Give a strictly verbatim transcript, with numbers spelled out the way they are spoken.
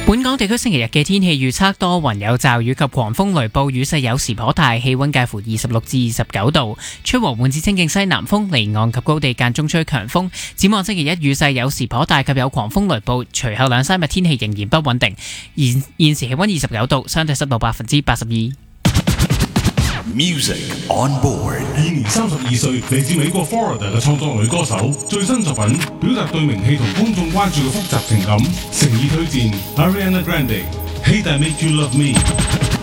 本港地區星期日嘅天氣預測多雲有驟雨及狂風雷暴，雨勢有時頗大，氣溫介乎二十六至二十九度，吹和緩至清勁西南風，離岸及高地間中吹強風。展望星期一雨勢有時頗大及有狂風雷暴，隨後兩三日天氣仍然不穩定。現現時氣溫二十九度，相對濕度百分之八十二。 Music on board。 現年三十二歲，嚟自美國 Florida 嘅創作女歌手，最新作品表達對名氣同公眾關注嘅複雜情感，誠意推薦 Ariana Grande，Hey That Made You Love Me。